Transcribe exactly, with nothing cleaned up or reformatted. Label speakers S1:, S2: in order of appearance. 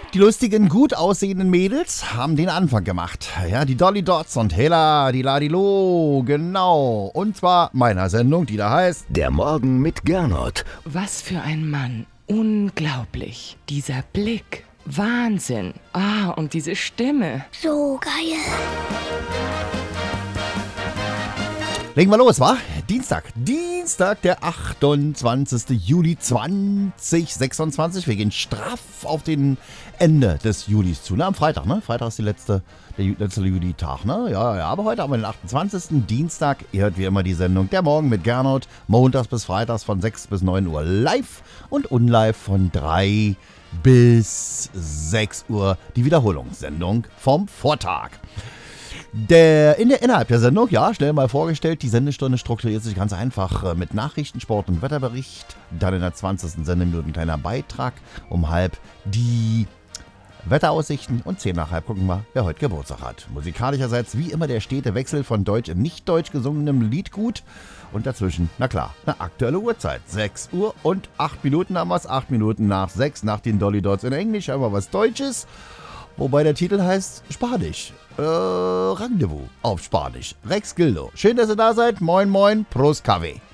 S1: Die lustigen, gut aussehenden Mädels haben den Anfang gemacht. Ja, die Dolly Dots und Hela, die Ladilo, genau. Und zwar meiner Sendung, die da heißt
S2: Der Morgen mit Gernot.
S3: Was für ein Mann. Unglaublich. Dieser Blick. Wahnsinn. Ah, und diese Stimme.
S4: So geil.
S1: Legen wir los, wa? Dienstag. Dienstag, der achtundzwanzigster Juli zweitausendsechsundzwanzig. Wir gehen straff auf den Ende des Julis zu. Ne? Am Freitag, ne? Freitag ist die letzte, der letzte Juli-Tag, ne? Ja, ja, aber heute haben wir den achtundzwanzigsten Dienstag. Ihr hört wie immer die Sendung Der Morgen mit Gernot. Montags bis Freitags von sechs bis neun Uhr live und unlive von drei bis sechs Uhr. Die Wiederholungssendung vom Vortag. Der, in der, innerhalb der Sendung, ja, schnell mal vorgestellt, die Sendestunde strukturiert sich ganz einfach mit Nachrichten, Sport und Wetterbericht. Dann in der zwanzigsten Sendeminute ein kleiner Beitrag. Um halb die Wetteraussichten und zehn nach halb gucken wir, wer heute Geburtstag hat. Musikalischerseits wie immer der stete Wechsel von deutsch und nicht deutsch gesungenem Liedgut. Und dazwischen, na klar, eine aktuelle Uhrzeit. sechs Uhr und acht Minuten haben wir es. acht Minuten nach sechs, nach den Dolly Dots in Englisch, haben wir was Deutsches. Wobei der Titel heißt Spanisch. Äh, Rendezvous auf Spanisch. Rex Gildo. Schön, dass ihr da seid. Moin, moin. Prost, Kaffee.